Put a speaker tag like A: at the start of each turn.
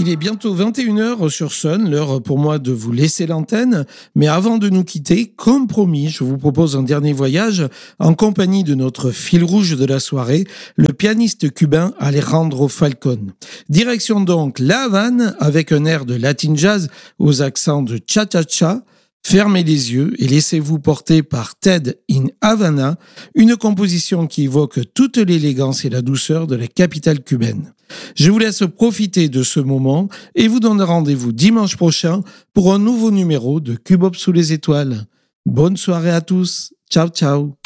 A: Il est bientôt 21h sur Sun, l'heure pour moi de vous laisser l'antenne. Mais avant de nous quitter, comme promis, je vous propose un dernier voyage en compagnie de notre fil rouge de la soirée, le pianiste cubain Alejandro Falcón. Direction donc La Havane avec un air de latin jazz aux accents de cha-cha-cha. Fermez les yeux et laissez-vous porter par Ted in Havana, une composition qui évoque toute l'élégance et la douceur de la capitale cubaine. Je vous laisse profiter de ce moment et vous donne rendez-vous dimanche prochain pour un nouveau numéro de Cubop sous les étoiles. Bonne soirée à tous. Ciao, ciao.